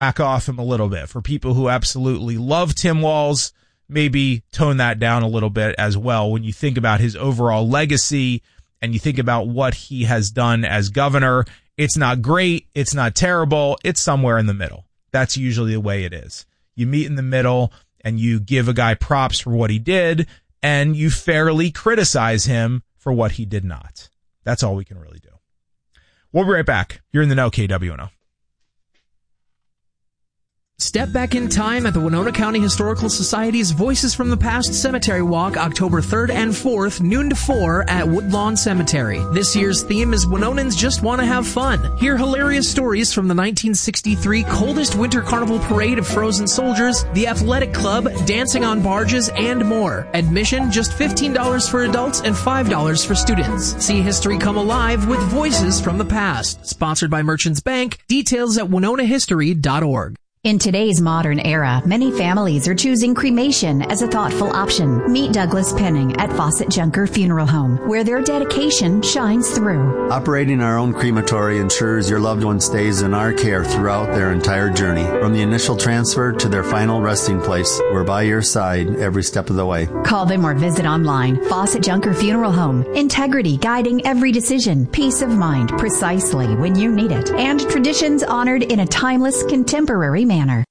back off him a little bit. For people who absolutely love Tim Walz, maybe tone that down a little bit as well. When you think about his overall legacy and you think about what he has done as governor, it's not great, it's not terrible, it's somewhere in the middle. That's usually the way it is. You meet in the middle and you give a guy props for what he did, and you fairly criticize him for what he did not. That's all we can really do. We'll be right back. You're in the know, KWNO. Step back in time at the Winona County Historical Society's Voices from the Past Cemetery Walk, October 3rd and 4th, noon to 4 at Woodlawn Cemetery. This year's theme is Winonans Just Want to Have Fun. Hear hilarious stories from the 1963 Coldest Winter Carnival Parade of Frozen Soldiers, the Athletic Club, dancing on barges, and more. Admission just $15 for adults and $5 for students. See history come alive with Voices from the Past. Sponsored by Merchants Bank. Details at winonahistory.org. In today's modern era, many families are choosing cremation as a thoughtful option. Meet Douglas Penning at Fawcett Junker Funeral Home, where their dedication shines through. Operating our own crematory ensures your loved one stays in our care throughout their entire journey. From the initial transfer to their final resting place, we're by your side every step of the way. Call them or visit online. Fawcett Junker Funeral Home. Integrity guiding every decision. Peace of mind precisely when you need it. And traditions honored in a timeless, contemporary manner.